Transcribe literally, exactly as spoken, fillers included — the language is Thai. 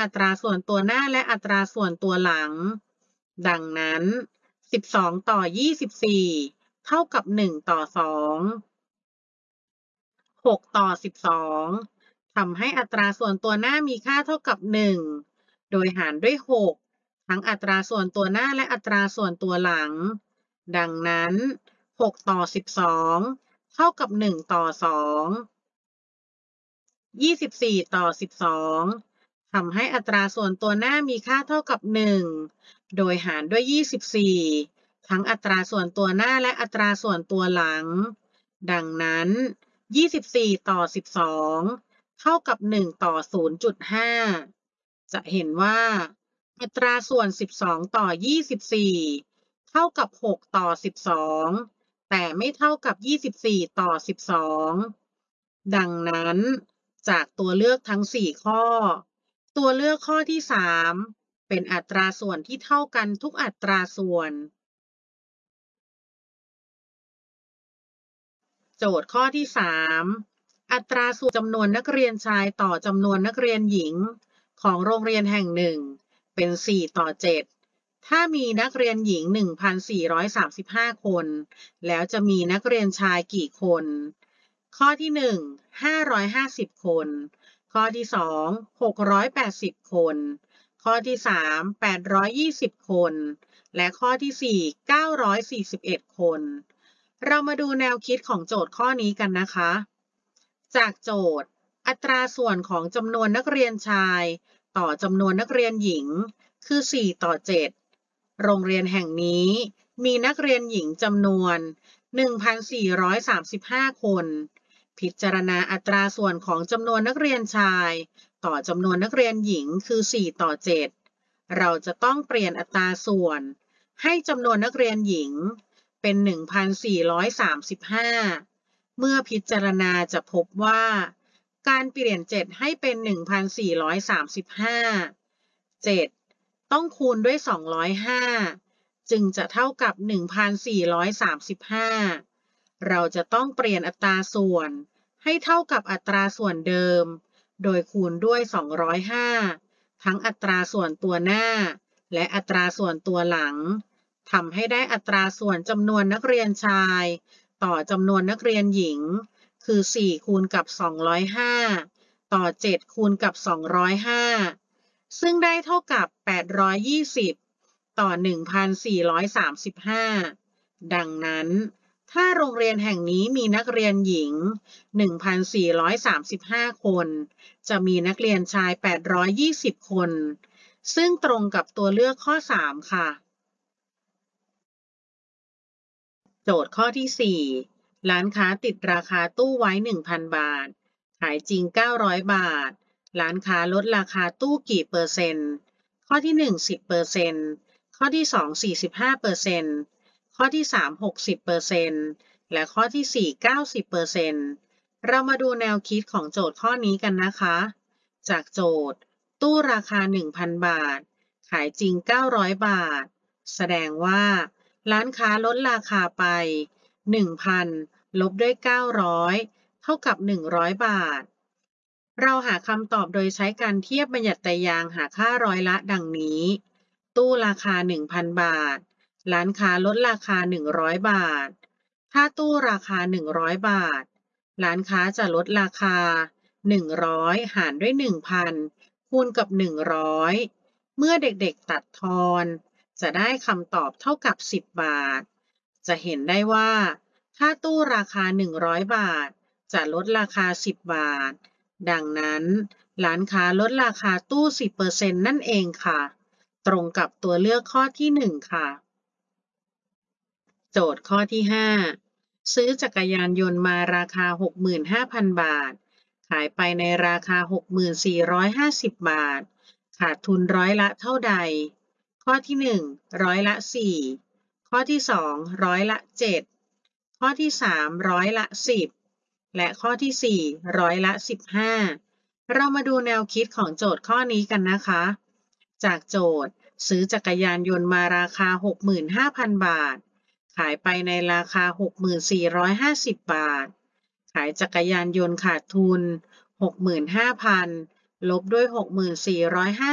อัตราส่วนตัวหน้าและอัตราส่วนตัวหลังดังนั้นสิบสองต่อยี่สิบสี่เท่ากับหนึ่งต่อสองหกต่อสิบสองทำให้อัตราส่วนตัวหน้ามีค่าเท่ากับหนึ่งโดยหารด้วยหกทั้งอัตราส่วนตัวหน้าและอัตราส่วนตัวหลังดังนั้นหกต่อสิบสองเท่ากับหนึ่งต่อสองยี่สิบสี่ต่อสิบสองทำให้อัตราส่วนตัวหน้ามีค่าเท่ากับหนึ่งโดยหารด้วยยี่สิบสี่ทั้งอัตราส่วนตัวหน้าและอัตราส่วนตัวหลังดังนั้นยี่สิบสี่ต่อสิบสองเท่ากับหนึ่งต่อ ศูนย์จุดห้า จะเห็นว่าอัตราส่วนสิบสองต่อยี่สิบสี่เท่ากับหกต่อสิบสองแต่ไม่เท่ากับยี่สิบสี่ต่อสิบสองดังนั้นจากตัวเลือกทั้งสี่ข้อตัวเลือกข้อที่สามเป็นอัตราส่วนที่เท่ากันทุกอัตราส่วนโจทย์ข้อที่สามอัตราส่วนจำนวนนักเรียนชายต่อจำนวนนักเรียนหญิงของโรงเรียนแห่งหนึ่งเป็นสี่ต่อเจ็ดถ้ามีนักเรียนหญิง หนึ่งพันสี่ร้อยสามสิบห้า คนแล้วจะมีนักเรียนชายกี่คนข้อที่หนึ่ง ห้าร้อยห้าสิบ คนข้อที่สอง หกร้อยแปดสิบ คนข้อที่สาม แปดร้อยยี่สิบ คนและข้อที่สี่ เก้าร้อยสี่สิบเอ็ด คนเรามาดูแนวคิดของโจทย์ข้อนี้กันนะคะจากโจทย์อัตราส่วนของจำนวนนักเรียนชายต่อจำนวนนักเรียนหญิงคือสี่ต่อเจ็ดโรงเรียนแห่งนี้มีนักเรียนหญิงจำนวน หนึ่งพันสี่ร้อยสามสิบห้า คนพิจารณาอัตราส่วนของจำนวนนักเรียนชายต่อจำนวนนักเรียนหญิงคือสี่ต่อเจ็ดเราจะต้องเปลี่ยนอัตราส่วนให้จำนวนนักเรียนหญิงเป็น หนึ่งพันสี่ร้อยสามสิบห้า เมื่อพิจารณาจะพบว่าการเปลี่ยนเจ็ดให้เป็น หนึ่งพันสี่ร้อยสามสิบห้า เจ็ดต้องคูณด้วยสองร้อยห้าจึงจะเท่ากับ หนึ่งพันสี่ร้อยสามสิบห้า เราจะต้องเปลี่ยนอัตราส่วนให้เท่ากับอัตราส่วนเดิมโดยคูณด้วยสองร้อยห้าทั้งอัตราส่วนตัวหน้าและอัตราส่วนตัวหลังทำให้ได้อัตราส่วนจำนวนนักเรียนชายต่อจำนวนนักเรียนหญิงคือสี่คูณกับสองร้อยห้าต่อเจ็ดคูณกับสองร้อยห้าซึ่งได้เท่ากับแปดร้อยยี่สิบต่อ หนึ่งพันสี่ร้อยสามสิบห้า ดังนั้นถ้าโรงเรียนแห่งนี้มีนักเรียนหญิง หนึ่งพันสี่ร้อยสามสิบห้า คนจะมีนักเรียนชาย แปดร้อยยี่สิบ คนซึ่งตรงกับตัวเลือกข้อสามค่ะโจทย์ข้อที่สี่ร้านค้าติดราคาตู้ไว้ หนึ่งพัน บาทขายจริงเก้าร้อยบาทร้านค้าลดราคาตู้กี่เปอร์เซ็นต์ข้อที่หนึ่ง สิบเปอร์เซ็นต์ ข้อที่สอง สี่สิบห้าเปอร์เซ็นต์ ข้อที่สาม หกสิบเปอร์เซ็นต์ และข้อที่สี่ เก้าสิบเปอร์เซ็นต์ เรามาดูแนวคิดของโจทย์ข้อนี้กันนะคะจากโจทย์ตู้ราคา หนึ่งพัน บาทขายจริงเก้าร้อยบาทแสดงว่าร้านค้าลดราคาไป หนึ่งพัน ลบด้วยเก้าร้อยเท่ากับหนึ่งร้อยบาทเราหาคำตอบโดยใช้การเทียบบัญญัติไตรยางค์หาค่าร้อยละดังนี้ตู้ราคา หนึ่งพัน บาทร้านค้าลดราคาหนึ่งร้อยบาทถ้าตู้ราคาหนึ่งร้อยบาทร้านค้าจะลดราคาหนึ่งร้อยหารด้วย หนึ่งพัน คูณกับหนึ่งร้อยเมื่อเด็กๆตัดทอนจะได้คำตอบเท่ากับสิบบาทจะเห็นได้ว่าถ้าตู้ราคาหนึ่งร้อยบาทจะลดราคาสิบบาทดังนั้นร้านค้าลดราคาตู้ สิบเปอร์เซ็นต์ นั่นเองค่ะตรงกับตัวเลือกข้อที่หนึ่งค่ะโจทย์ข้อที่ห้าซื้อจักรยานยนต์มาราคา หกหมื่นห้าพัน บาทขายไปในราคา หกหมื่นสี่ร้อยห้าสิบ บาทขาดทุนร้อยละเท่าใดข้อที่หนึ่งร้อยละสี่ข้อที่สองร้อยละเจ็ดข้อที่สามร้อยละสิบและข้อที่สี่ร้อยละสิบห้าเรามาดูแนวคิดของโจทย์ข้อนี้กันนะคะจากโจทย์ซื้อจักรยานยนต์มาราคา หกหมื่นห้าพัน บาทขายไปในราคา หกหมื่นสี่ร้อยห้าสิบ บาทขายจักรยานยนต์ขาดทุน หกหมื่นห้าพัน ลบด้วย หกหมื่นสี่ร้อยห้า